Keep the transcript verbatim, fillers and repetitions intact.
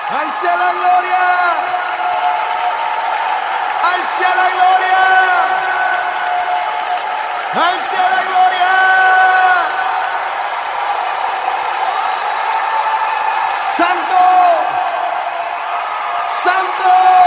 Al sea la gloria, al sea la gloria, al sea la gloria. Santo, santo.